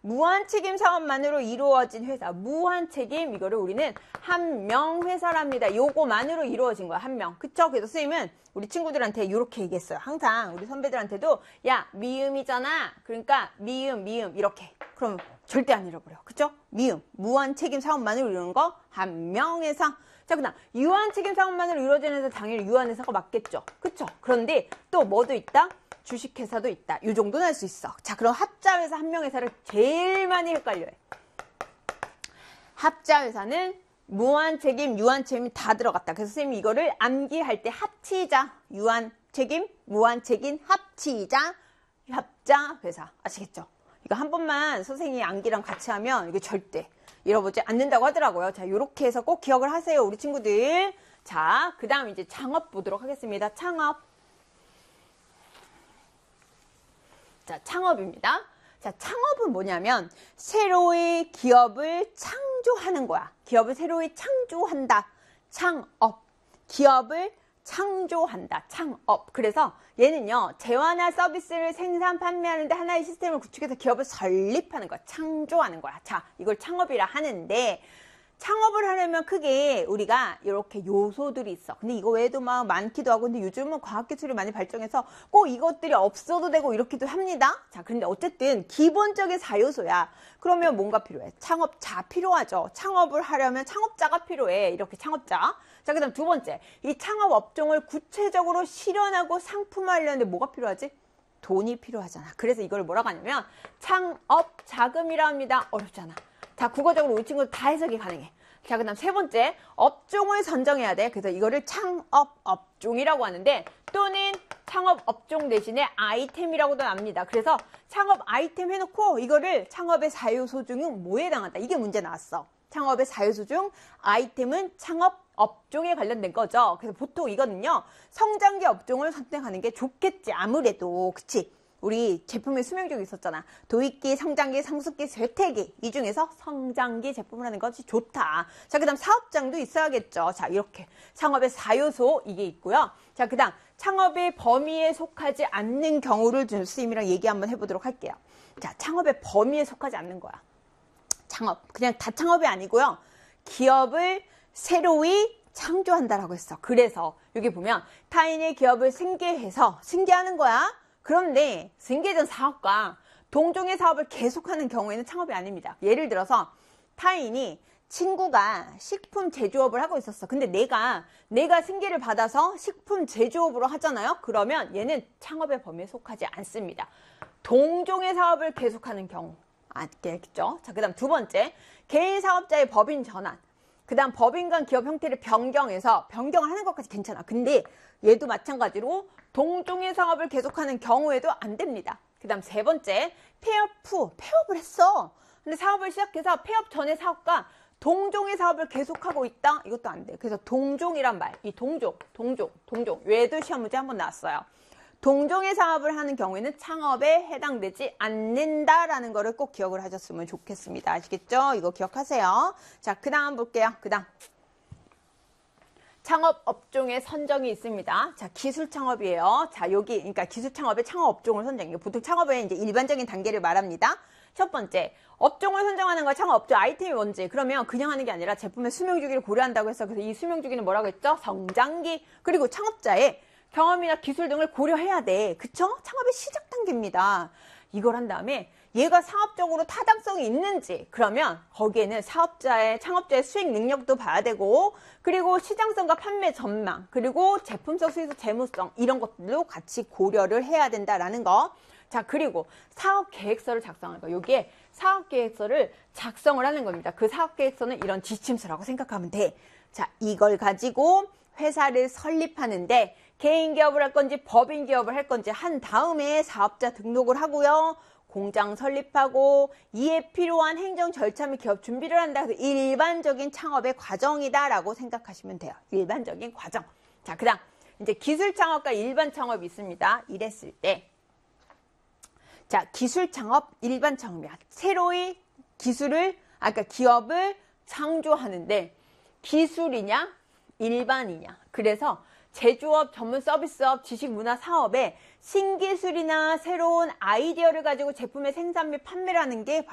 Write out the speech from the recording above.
무한책임 사업만으로 이루어진 회사. 무한책임, 이거를 우리는 한명회사랍니다. 요거만으로 이루어진 거야, 한 명. 그쵸? 그래서 선생님은 우리 친구들한테 이렇게 얘기했어요. 항상 우리 선배들한테도 야, 미음이잖아. 그러니까 미음 이렇게. 그럼 절대 안 잃어버려. 그쵸? 미음. 무한책임 사업만으로 이루는 거 한명회사. 자, 그 다음 유한책임 사업만으로 이루어지는 회사, 당연히 유한회사가 맞겠죠. 그쵸? 그런데 또 뭐도 있다? 주식회사도 있다. 이 정도는 할 수 있어. 자, 그럼 합자회사, 한명회사를 제일 많이 헷갈려해. 합자회사는 무한책임, 유한책임 다 들어갔다. 그래서 선생님이 이거를 암기할 때 합치자. 유한책임, 무한책임, 합치자, 합자회사. 아시겠죠? 이거 한 번만 선생님이 암기랑 같이 하면 이게 절대 잃어보지 않는다고 하더라고요. 자, 요렇게 해서 꼭 기억을 하세요, 우리 친구들. 자, 그 다음 이제 창업 보도록 하겠습니다. 창업. 자, 창업입니다. 자, 창업은 뭐냐면 새로의 기업을 창조하는 거야. 기업을 새로이 창조한다. 창업. 기업을 창조한다. 창업. 그래서 얘는요, 재화나 서비스를 생산, 판매하는데 하나의 시스템을 구축해서 기업을 설립하는 거야. 창조하는 거야. 자, 이걸 창업이라 하는데, 창업을 하려면 크게 우리가 이렇게 요소들이 있어. 근데 이거 외에도 막 많기도 하고, 근데 요즘은 과학기술이 많이 발전해서 꼭 이것들이 없어도 되고 이렇기도 합니다. 자, 근데 어쨌든 기본적인 4요소야. 그러면 뭔가 필요해? 창업자 필요하죠. 창업을 하려면 창업자가 필요해. 이렇게 창업자. 자, 그 다음 두 번째. 이 창업 업종을 구체적으로 실현하고 상품화하려는데 뭐가 필요하지? 돈이 필요하잖아. 그래서 이걸 뭐라고 하냐면 창업 자금이라 합니다. 어렵잖아. 자, 국어적으로 우리 친구들 다 해석이 가능해. 자, 그 다음 세 번째, 업종을 선정해야 돼. 그래서 이거를 창업 업종이라고 하는데, 또는 창업 업종 대신에 아이템이라고도 합니다. 그래서 창업 아이템 해놓고 이거를 창업의 4요소 중 뭐에 해당한다. 이게 문제 나왔어. 창업의 4요소 중 아이템은 창업 업종에 관련된 거죠. 그래서 보통 이거는요, 성장기 업종을 선택하는 게 좋겠지. 아무래도. 그치? 우리 제품의 수명주기 있었잖아. 도입기, 성장기, 성숙기, 쇠퇴기. 이 중에서 성장기 제품을 하는 것이 좋다. 자, 그 다음 사업장도 있어야겠죠. 자, 이렇게 창업의 4요소 이게 있고요. 자, 그 다음 창업의 범위에 속하지 않는 경우를 선생님이랑 얘기 한번 해보도록 할게요. 자, 창업의 범위에 속하지 않는 거야. 창업. 그냥 다 창업이 아니고요. 기업을 새로이 창조한다라고 했어. 그래서 여기 보면 타인의 기업을 승계해서 승계하는 거야. 그런데 승계전 사업과 동종의 사업을 계속하는 경우에는 창업이 아닙니다. 예를 들어서 타인이 친구가 식품 제조업을 하고 있었어. 근데 내가 승계를 받아서 식품 제조업으로 하잖아요. 그러면 얘는 창업의 범위에 속하지 않습니다. 동종의 사업을 계속하는 경우. 알겠죠? 자, 그 다음 두 번째, 개인 사업자의 법인 전환. 그 다음 법인 간 기업 형태를 변경해서 변경을 하는 것까지 괜찮아. 근데 얘도 마찬가지로 동종의 사업을 계속하는 경우에도 안 됩니다. 그 다음 세 번째, 폐업 후 폐업을 했어. 근데 사업을 시작해서 폐업 전의 사업과 동종의 사업을 계속하고 있다? 이것도 안 돼. 그래서 동종이란 말, 이 동종. 얘도 시험 문제 한번 나왔어요. 동종의 사업을 하는 경우에는 창업에 해당되지 않는다라는 거를 꼭 기억을 하셨으면 좋겠습니다. 아시겠죠? 이거 기억하세요. 자, 그 다음 볼게요. 그 다음. 창업 업종의 선정이 있습니다. 자, 기술 창업이에요. 자, 여기, 그러니까 기술 창업의 창업 업종을 선정해요. 보통 창업의 이제 일반적인 단계를 말합니다. 첫 번째, 업종을 선정하는 거야. 창업 업종 아이템이 뭔지. 그러면 그냥 하는 게 아니라 제품의 수명 주기를 고려한다고 해서 그래서 이 수명 주기는 뭐라고 했죠? 성장기. 그리고 창업자의 경험이나 기술 등을 고려해야 돼. 그쵸? 창업의 시작 단계입니다. 이걸 한 다음에 얘가 사업적으로 타당성이 있는지, 그러면 거기에는 창업자의 수익 능력도 봐야 되고, 그리고 시장성과 판매 전망, 그리고 제품성, 수익성, 재무성 이런 것들도 같이 고려를 해야 된다라는 거. 자, 그리고 사업 계획서를 작성하는 거. 여기에 사업 계획서를 작성을 하는 겁니다. 그 사업 계획서는 이런 지침서라고 생각하면 돼. 자, 이걸 가지고 회사를 설립하는데 개인 기업을 할 건지 법인 기업을 할 건지 한 다음에 사업자 등록을 하고요. 공장 설립하고 이에 필요한 행정 절차 및 기업 준비를 한다. 그래서 일반적인 창업의 과정이다라고 생각하시면 돼요. 일반적인 과정. 자, 그 다음 이제 기술 창업과 일반 창업이 있습니다. 이랬을 때, 자, 기술 창업, 일반 창업이야. 새로이 기술을, 그러니까 기업을 창조하는데 기술이냐, 일반이냐. 그래서 제조업, 전문 서비스업, 지식문화 사업에 신기술이나 새로운 아이디어를 가지고 제품의 생산 및 판매를 하는 게